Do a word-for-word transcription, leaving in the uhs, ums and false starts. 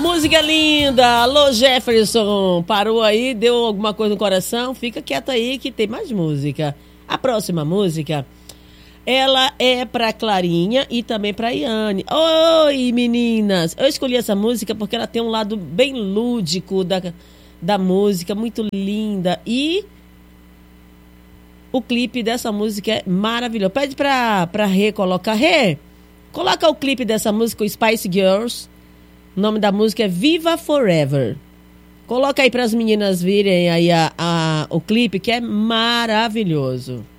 Música linda! Alô, Jefferson! Parou aí, deu alguma coisa no coração? Fica quieto aí que tem mais música. A próxima música, ela é pra Clarinha e também pra Iane. Oi, meninas! Eu escolhi essa música porque ela tem um lado bem lúdico da, da música, muito linda. E o clipe dessa música é maravilhoso. Pede pra, pra Rê colocar. Rê, coloca o clipe dessa música, o Spice Girls. O nome da música é Viva Forever. Coloca aí para as meninas virem aí a, a, o clipe, que é maravilhoso.